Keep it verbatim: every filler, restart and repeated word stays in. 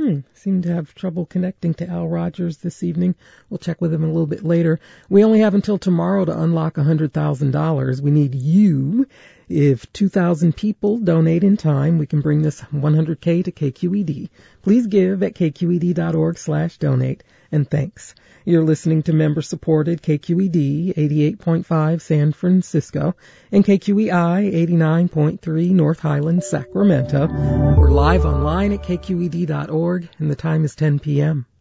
Hmm, seem to have trouble connecting to Al Rogers this evening. We'll check with him a little bit later. We only have until tomorrow to unlock one hundred thousand dollars. We need you. If two thousand people donate in time, we can bring this one hundred K to K Q E D. Please give at kqed.org slash donate, and thanks. You're listening to member-supported K Q E D eighty-eight point five San Francisco and K Q E I eighty-nine point three North Highlands, Sacramento. We're live online at k q e d dot org, and the time is ten p.m.